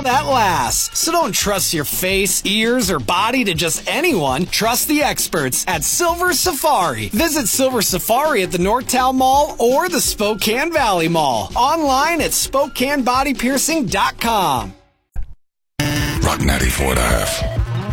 that lasts. So don't trust your face, ears, or body to just anyone. Trust the experts at Silver Safari. Visit Silver Safari at the Northtown Mall or the Spokane Valley Mall. Online at SpokaneBodyPiercing.com. Rock 94.5.